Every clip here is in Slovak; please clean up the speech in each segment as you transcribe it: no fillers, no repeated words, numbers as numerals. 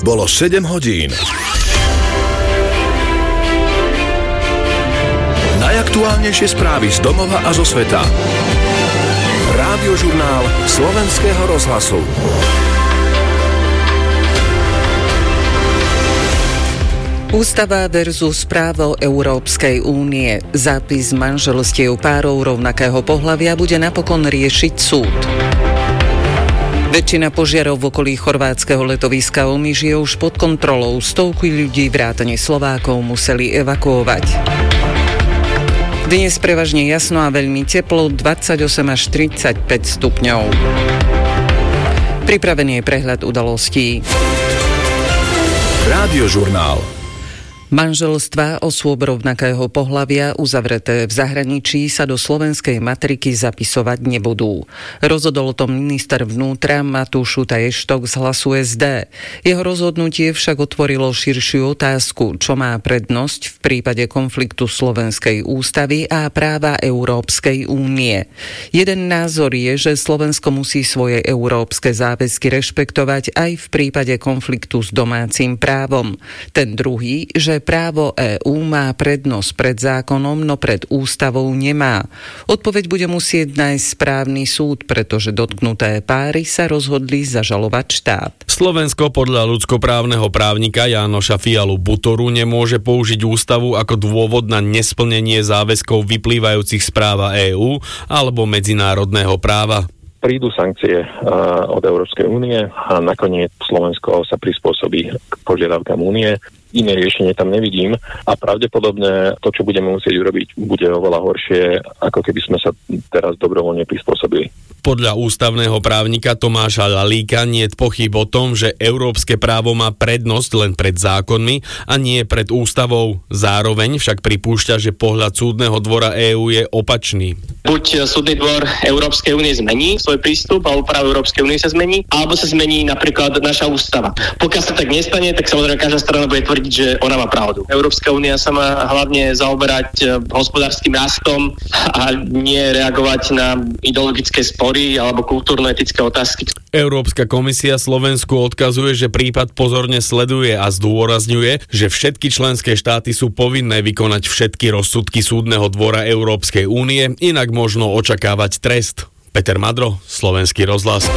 Bolo 7 hodín. Najaktuálnejšie správy z domova a zo sveta. Rádiožurnál Slovenského rozhlasu. Ústava versus právo Európskej únie. Zápis manželstiev párov rovnakého pohlavia bude napokon riešiť súd. Väčšina požiarov v okolí chorvátskeho letoviska Omiš je už pod kontrolou. Stovky ľudí vrátane Slovákov museli evakuovať. Dnes prevažne jasno a veľmi teplo, 28 až 35 stupňov. Pripravený je prehľad udalostí. Rádiožurnál. Manželstvá osôb rovnakého pohlavia uzavreté v zahraničí sa do slovenskej matriky zapisovať nebudú. Rozhodol o tom minister vnútra Matúš Šutaj-Eštok z Hlasu SD. Jeho rozhodnutie však otvorilo širšiu otázku, čo má prednosť v prípade konfliktu slovenskej ústavy a práva Európskej únie. Jeden názor je, že Slovensko musí svoje európske záväzky rešpektovať aj v prípade konfliktu s domácim právom. Ten druhý, že právo EÚ má prednosť pred zákonom, no pred ústavou nemá. Odpoveď bude musieť nájsť správny súd, pretože dotknuté páry sa rozhodli zažalovať štát. Slovensko podľa ľudskoprávneho právnika Jánoša Fialu Butoru nemôže použiť ústavu ako dôvod na nesplnenie záväzkov vyplývajúcich z práva EÚ alebo medzinárodného práva. Prídu sankcie od Európskej únie a nakoniec Slovensko sa prispôsobí k požiadavkám únie. Iné riešenie tam nevidím a pravdepodobne to, čo budeme musieť urobiť, bude oveľa horšie, ako keby sme sa teraz dobrovoľne prispôsobili. Podľa ústavného právnika Tomáša Lalíka nie je pochyb o tom, že európske právo má prednosť len pred zákonmi a nie pred ústavou. Zároveň však pripúšťa, že pohľad súdneho dvora EÚ je opačný. Buď súdny dvor Európskej únie zmení svoj prístup, alebo právo Európskej únie sa zmení, alebo sa zmení napríklad naša ústava. Pokiaľ sa tak nestane, tak samozrejme každá strana bude tvrdiť, že ona má pravdu. Európska únia sa má hlavne zaoberať hospodárskym rastom a nie reagovať na ideologické spory alebo kultúrno-etické otázky. Európska komisia Slovensku odkazuje, že prípad pozorne sleduje a zdôrazňuje, že všetky členské štáty sú povinné vykonať všetky rozsudky súdneho dvora Európskej únie, inak možno očakávať trest. Peter Madro, Slovenský rozhlas.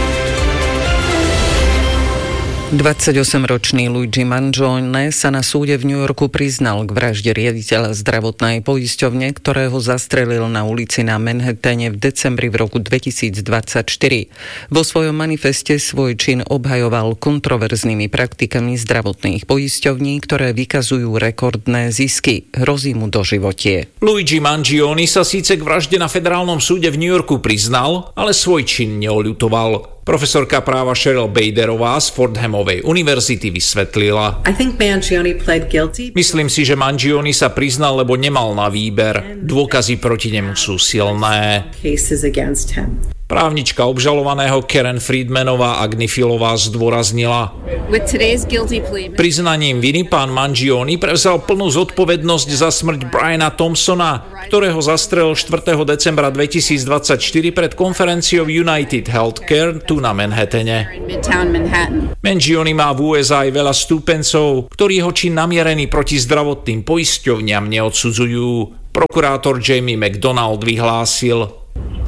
28-ročný Luigi Mangione sa na súde v New Yorku priznal k vražde riaditeľa zdravotnej poisťovne, ktorého zastrelil na ulici na Manhattane v decembri v roku 2024. Vo svojom manifeste svoj čin obhajoval kontroverznými praktikami zdravotných poisťovní, ktoré vykazujú rekordné zisky. Hrozí mu doživotie. Luigi Mangione sa síce k vražde na federálnom súde v New Yorku priznal, ale svoj čin neoľutoval. Profesorka práva Cheryl Baderová z Fordhamovej univerzity vysvetlila. Myslím si, že Mangione sa priznal, lebo nemal na výber. Dôkazy proti nemu sú silné. Právnička obžalovaného Karen Friedmanová Agnifilová zdôraznila. Priznaním viny pán Mangione prevzal plnú zodpovednosť za smrť Briana Thompsona, ktorého zastrelil 4. decembra 2024 pred konferenciou United Healthcare tu na Manhattane. Mangione má v USA aj veľa stúpencov, ktorí ho čin namierený proti zdravotným poisťovniam neodsudzujú. Prokurátor Jamie McDonald vyhlásil: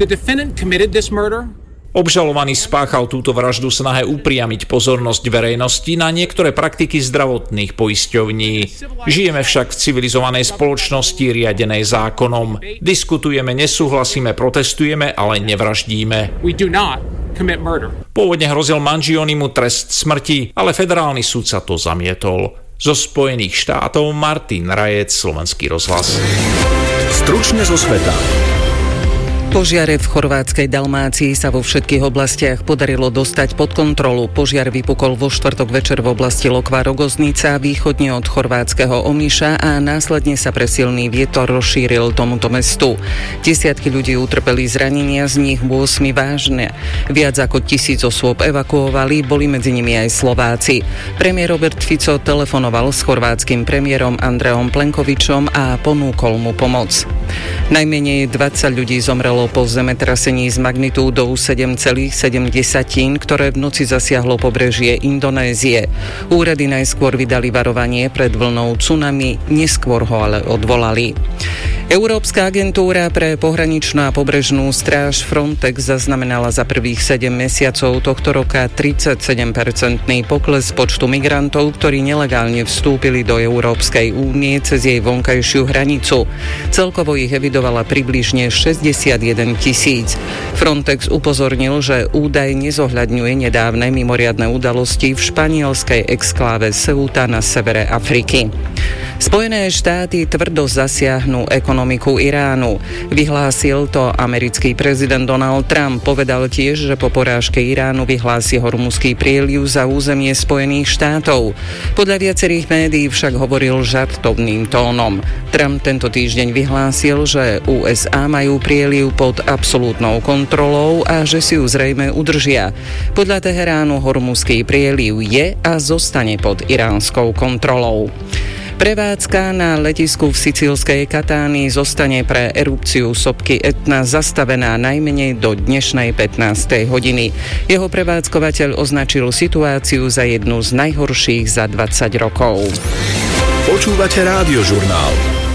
Obžalovaný spáchal túto vraždu v snahe upriamiť pozornosť verejnosti na niektoré praktiky zdravotných poisťovní. Žijeme však v civilizovanej spoločnosti riadenej zákonom. Diskutujeme, nesúhlasíme, protestujeme, ale nevraždíme. Pôvodne hrozil Mangionimu trest smrti, ale federálny súd sa to zamietol. Zo Spojených štátov Martin Rajec, Slovenský rozhlas. Stručne zo sveta. Požiare v chorvátskej Dalmácii sa vo všetkých oblastiach podarilo dostať pod kontrolu. Požiar vypukol vo štvrtok večer v oblasti Lokva-Rogoznica, východne od chorvátskeho Omiša a následne sa pre silný vietor rozšíril tomuto mestu. Desiatky ľudí utrpeli zranenia, z nich 8 vážne. Viac ako 1000 osôb evakuovali, boli medzi nimi aj Slováci. Premiér Robert Fico telefonoval s chorvátskym premiérom Andreom Plenkovičom a ponúkol mu pomoc. Najmenej 20 ľudí zomrelo volalo po zemetrasení s magnitúdou 7,7, ktoré v noci zasiahlo pobrežie Indonézie. Úrady najskôr vydali varovanie pred vlnou tsunami, neskôr ho ale odvolali. Európska agentúra pre pohraničnú a pobrežnú stráž Frontex zaznamenala za prvých 7 mesiacov tohto roka 37% pokles počtu migrantov, ktorí nelegálne vstúpili do Európskej únie cez jej vonkajšiu hranicu. Celkovo ich evidovala približne 61 000. Frontex upozornil, že údaj nezohľadňuje nedávne mimoriadne udalosti v španielskej exkláve Ceuta na severe Afriky. Spojené štáty tvrdo zasiahnu ekonomiku Iránu. Vyhlásil to americký prezident Donald Trump. Povedal tiež, že po porážke Iránu vyhlási Hormuzský prieliv za územie Spojených štátov. Podľa viacerých médií však hovoril žartovným tónom. Trump tento týždeň vyhlásil, že USA majú prieliv pod absolútnou kontrolou a že si ju zrejme udržia. Podľa Teheránu Hormuzský prieliv je a zostane pod iránskou kontrolou. Prevádzka na letisku v sicílskej Katánii zostane pre erupciu sopky Etna zastavená najmenej do dnešnej 15. hodiny. Jeho prevádzkovateľ označil situáciu za jednu z najhorších za 20 rokov. Počúvate Rádiožurnál.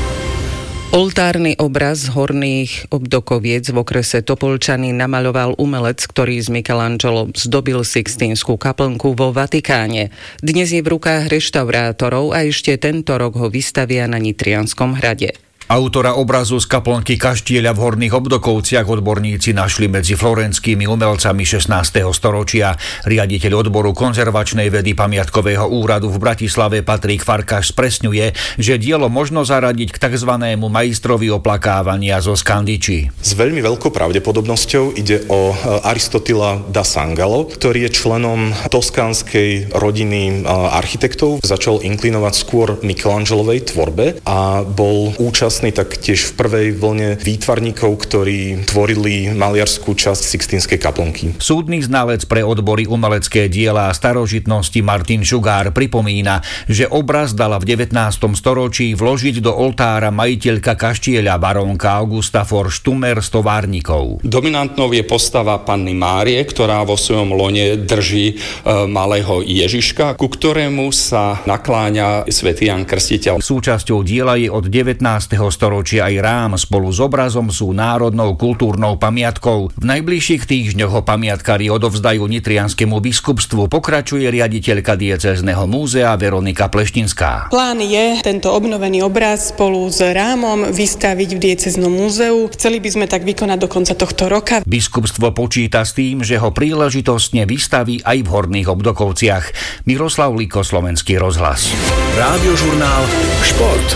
Oltárny obraz horných obdokoviec v okrese Topolčany namaľoval umelec, ktorý z Michelangelo zdobil Sixtínsku kaplnku vo Vatikáne. Dnes je v rukách reštaurátorov a ešte tento rok ho vystavia na Nitrianskom hrade. Autora obrazu z kaplnky Kaštieľa v Horných Obdokovciach odborníci našli medzi florenskými umelcami 16. storočia. Riaditeľ odboru konzervačnej vedy pamiatkového úradu v Bratislave Patrik Farkáš spresňuje, že dielo možno zaradiť k tzv. Majstrovi oplakávania zo Skandiči. S veľmi veľkou pravdepodobnosťou ide o Aristotila da Sangalo, ktorý je členom toskánskej rodiny architektov. Začal inklinovať skôr Michelangelovej tvorbe a bol účastný taktiež v prvej vlne výtvarníkov, ktorí tvorili maliarskú časť Sixtínskej kaplnky. Súdny znalec pre odbory umelecké diela a starožitnosti Martin Šugár pripomína, že obraz dala v 19. storočí vložiť do oltára majiteľka kaštieľa barónka Augusta for Štumer z Továrnikov. Dominantnou je postava Panny Márie, ktorá vo svojom lone drží malého Ježiška, ku ktorému sa nakláňa svätý Ján Krstiteľ. Súčasťou diela je od 19. storočia aj rám spolu s obrazom sú národnou kultúrnou pamiatkou. V najbližších týždňoch ho pamiatkári odovzdajú nitrianskému biskupstvu, pokračuje riaditeľka diecézneho múzea Veronika Pleštinská. Plán je tento obnovený obraz spolu s rámom vystaviť v diecéznom múzeu. Chceli by sme tak vykonať do konca tohto roka. Biskupstvo počíta s tým, že ho príležitostne vystaví aj v Horných Obdokovciach. Miroslav Liko, Slovenský rozhlas. Rádiožurnál Šport.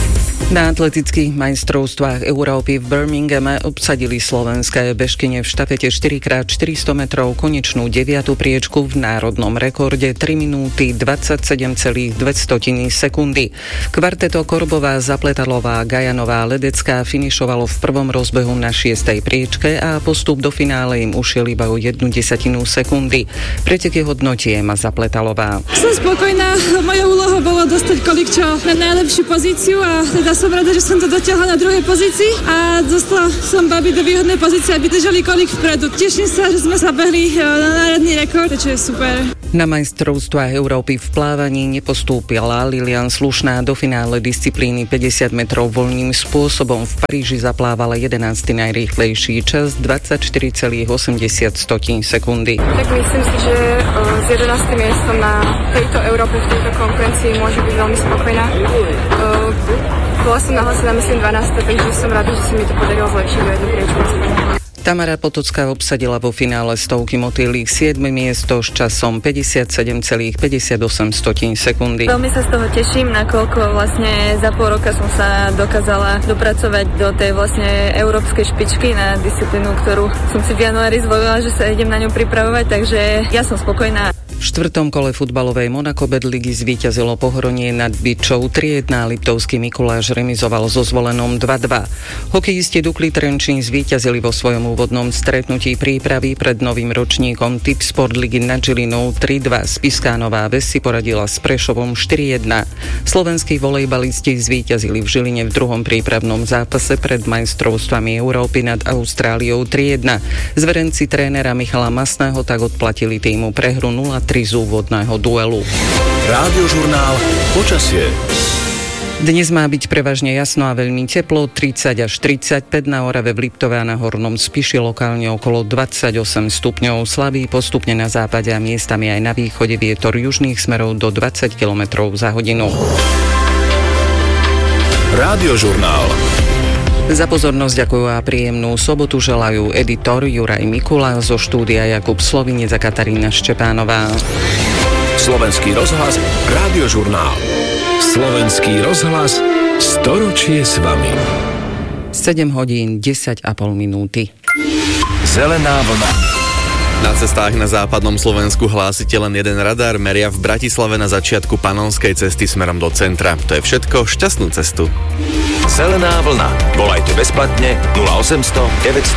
Na atletických majstrovstvách Európy v Birminghame obsadili slovenské bežkyne v štafete 4x400 metrov konečnú 9. priečku v národnom rekorde 3 minúty 27,2 sekundy. Kvarteto Korbová, Zapletalová, Gajanová, Ledecká finišovalo v prvom rozbehu na 6. priečke a postup do finále im ušiel iba o 1/10 sekundy. Preteky hodnotí Ema Zapletalová. Som spokojná, moja úloha bola dostať kolikčo na najlepšiu pozíciu a teda som rada, že som to dotiahla na druhej pozícii a dostala som babi do výhodnej pozície, aby držali kolik vpredu. Teším sa, že sme sa behli na národný rekord, čo je super. Na majstrovstvách Európy v plávaní nepostúpila Lilian Slušná do finále disciplíny 50 metrov voľným spôsobom. V Paríži zaplávala 11. najrýchlejší čas 24,80 sekundy. Tak myslím si, že s 11. miestom na tejto Európe v tejto konkurencii môže byť veľmi spokojná. Bola som nahlásená, myslím, 12. takže som rada, že sa mi to podarilo zlepšiť do jednu priečku. Tamara Potocká obsadila vo finále stovky motýlých 7. miesto s časom 57,58 sekundy. Veľmi sa z toho teším, nakoľko vlastne za pol roka som sa dokázala dopracovať do tej vlastne európskej špičky na disciplínu, ktorú som si v januári zvolila, že sa idem na ňu pripravovať, takže ja som spokojná. V štvrtom kole futbalovej Monaco Bedligy zvíťazilo Pohronie nad Byčou 3-1, Liptovský Mikuláš remizoval so Zvolenom 2-2. Hokejisti Dukly Trenčín zvíťazili vo svojom úvodnom stretnutí prípravy pred novým ročníkom Tip Sport ligy nad Žilinou 3-2. Spišská Nová Ves si poradila s Prešovom 4-1. Slovenskí volejbalisti zvíťazili v Žiline v druhom prípravnom zápase pred majstrovstvami Európy nad Austráliou 3-1. Zverenci trénera Michala Masného tak odplatili týmu prehru 0-3 z úvodného duelu. Rádiožurnál Počasie. Dnes má byť prevažne jasno a veľmi teplo, 30 až 35 na Orave, v Liptove a na Hornom Spiši, lokálne okolo 28 stupňov. Slabý postupne na západe a miestami aj na východe vietor južných smerov do 20 km za hodinu. Rádiožurnál. Za pozornosť ďakujú a príjemnú sobotu želajú editor Juraj Mikula, zo štúdia Jakub Slovinec a Katarína Štepánová. Slovenský rozhlas, Rádiožurnál. Slovenský rozhlas, storočie s vami. 7 hodín, 10,5 minúty. Zelená vlna. Na cestách na západnom Slovensku hlásite len jeden radar, meria v Bratislave na začiatku Panonskej cesty smerom do centra. To je všetko, šťastnú cestu. Zelená vlna. Volajte bezplatne 0800 900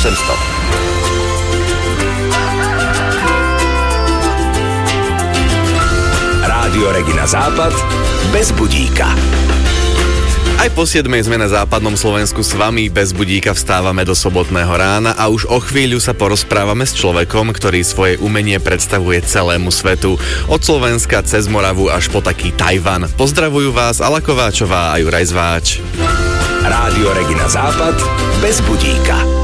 800. Rádio Regina Západ bez budíka. Aj po 7 sme na západnom Slovensku s vami, bez budíka vstávame do sobotného rána a už o chvíľu sa porozprávame s človekom, ktorý svoje umenie predstavuje celému svetu. Od Slovenska cez Moravu až po taký Tajvan. Pozdravujú vás Ala Kováčová a Juraj Zváč. Rádio Regina Západ bez budíka.